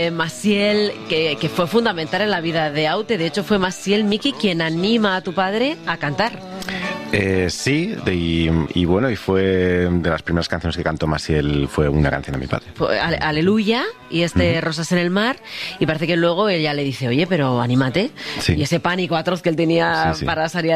Maciel, que fue fundamental en la vida de Aute. De hecho, fue Maciel, Miki, quien anima a tu padre a cantar. Sí, y bueno, y fue de las primeras canciones que cantó Maciel, fue una canción de mi padre. Aleluya, y Rosas en el mar, y parece que luego ella le dice, oye, pero anímate. Sí. Y ese pánico atroz que él tenía Sí. para salir